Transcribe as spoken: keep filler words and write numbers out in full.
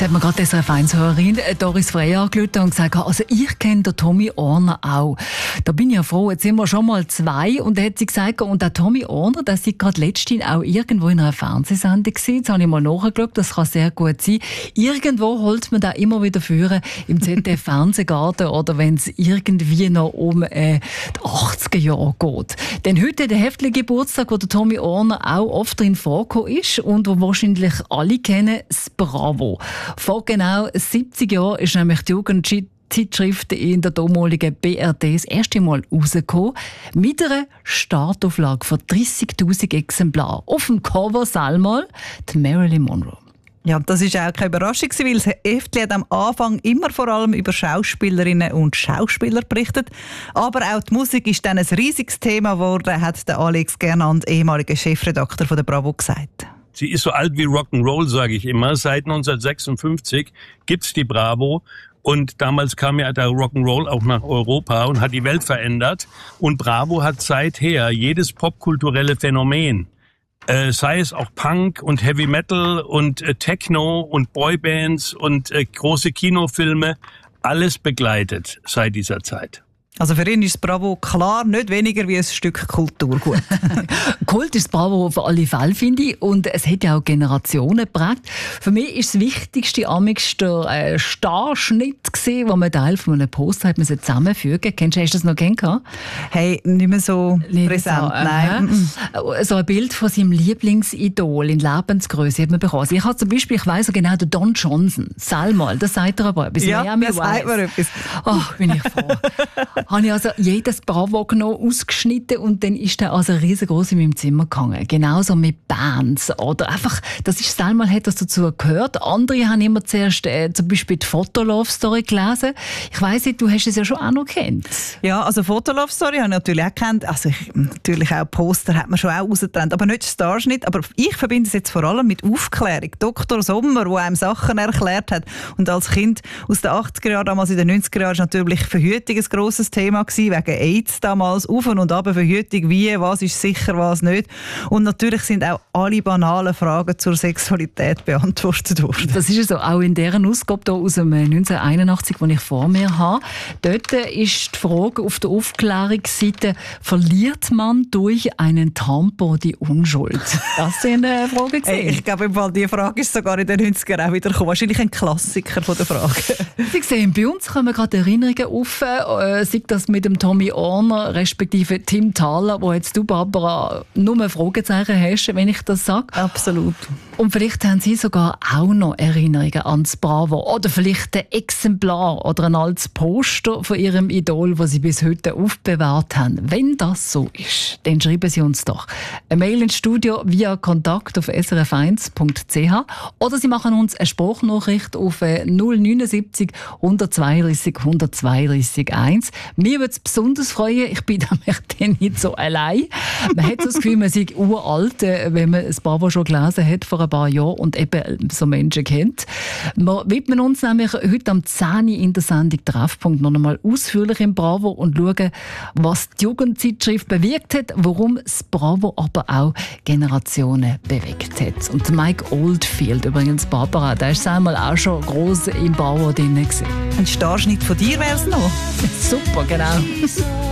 Jetzt hat mir gerade S R F eins Hörerin Doris Frey angerufen und gesagt, also ich kenne den Tommy Orner auch. Da bin ich ja froh, jetzt sind wir schon mal zwei. Und da hat sie gesagt, und der Tommy Orner, der sei gerade letztens auch irgendwo in einer Fernsehsendung gewesen. Jetzt habe ich mal nachgeschaut, das kann sehr gut sein. Irgendwo holt man da immer wieder führen im Z D F-Fernsehgarten oder wenn es irgendwie noch um äh, die achtziger Jahre geht. Denn heute der heftige Geburtstag, wo der Tommy Orner auch oft drin vorgekommen ist und wo wahrscheinlich alle kennen, das Bravo. Vor genau siebzig Jahren ist nämlich die Jugendzeitschrift in der damaligen B R D das erste Mal rausgekommen. Mit einer Startauflage von dreissigtausend Exemplaren. Auf dem Cover einmal die Marilyn Monroe. Ja, das ist auch keine Überraschung, weil das Heftchen hat am Anfang immer vor allem über Schauspielerinnen und Schauspieler berichtet. Aber auch die Musik ist dann ein riesiges Thema geworden, hat der Alex Gernand, ehemaliger Chefredakteur von der Bravo, gesagt. Sie ist so alt wie Rock'n'Roll, sage ich immer. Seit neunzehnhundertsechsundfünfzig gibt's die Bravo. Und damals kam ja der Rock'n'Roll auch nach Europa und hat die Welt verändert. Und Bravo hat seither jedes popkulturelle Phänomen, äh, sei es auch Punk und Heavy Metal und äh, Techno und Boybands und äh, große Kinofilme, alles begleitet seit dieser Zeit. Also für ihn ist Bravo klar nicht weniger wie ein Stück Kulturgut. Kult ist Bravo auf alle Fälle, finde ich. Und es hat ja auch Generationen geprägt. Für mich ist das Wichtigste amix der äh, Starschnitt gewesen, wo man Teil von einem Poster hat müssen zusammenfügen. Kennst du, hast du das noch kennengelernt? Hey, nicht mehr so nicht präsent, so, nein. Äh, so ein Bild von seinem Lieblingsidol in Lebensgröße hat man bekommen. Also ich habe zum Beispiel, ich weiss so genau, der Don Johnson. Sag mal, das sagt er aber etwas. Ja, das sagt mir etwas. Ach, bin ich froh. habe ich also jedes Bravo genommen, ausgeschnitten und dann ist der also riesengroß in meinem Zimmer gehangen. Genauso mit Bands oder einfach, das ist einmal hat das dazu gehört. Andere haben immer zuerst äh, zum Beispiel die Fotolove-Story gelesen. Ich weiss nicht, du hast es ja schon auch noch gekannt. Ja, also Fotolove-Story habe ich natürlich auch gekannt. Also ich, natürlich auch Poster hat man schon auch rausgetrennt, aber nicht Starschnitt. Aber ich verbinde es jetzt vor allem mit Aufklärung. Doktor Sommer, der einem Sachen erklärt hat. Und als Kind aus den achtziger Jahren, damals in den neunziger Jahren, war natürlich Verhütung ein grosses Thema gewesen, wegen AIDS damals, auf und ab Verhütung, wie, was ist sicher, was nicht. Und natürlich sind auch alle banalen Fragen zur Sexualität beantwortet worden. Das ist so, auch in deren Ausgabe hier aus dem neunzehnhunderteinundachtzig, die ich vor mir habe. Dort ist die Frage auf der Aufklärungsseite, verliert man durch einen Tampon die Unschuld? Das sind äh, Fragen. Hey, ich glaube, im Fall, die Frage ist sogar in den neunziger Jahren auch wieder gekommen. Wahrscheinlich ein Klassiker von der Frage. Sie sehen, bei uns kommen gerade Erinnerungen auf, äh, sei das mit dem Tommy Orner, respektive Tim Thaler, wo jetzt du, Barbara, nur Fragezeichen hast, wenn ich das sage. Absolut. Und vielleicht haben Sie sogar auch noch Erinnerungen an das Bravo. Oder vielleicht ein Exemplar oder ein altes Poster von Ihrem Idol, das Sie bis heute aufbewahrt haben. Wenn das so ist, dann schreiben Sie uns doch eine Mail ins Studio via Kontakt auf s r f eins punkt c h oder Sie machen uns eine Sprachnachricht auf null neunundsiebzig hundertzweiunddreißig hundertzweiunddreißig eins. Mir würde es besonders freuen, ich bin dann nicht so allein. Man hat so das Gefühl, man sei uralt, wenn man das Bravo schon gelesen hat vor ein paar Jahren und eben so Menschen kennt. Wir widmen uns nämlich heute am zehn Uhr in der Sendung Treffpunkt noch einmal ausführlich im Bravo und schauen, was die Jugendzeitschrift bewirkt hat, warum das Bravo aber auch Generationen bewegt hat. Und Mike Oldfield, übrigens Barbara, der ist einmal auch schon gross im Bravo drin gewesen. Ein Starschnitt von dir wäre es noch. Super, genau.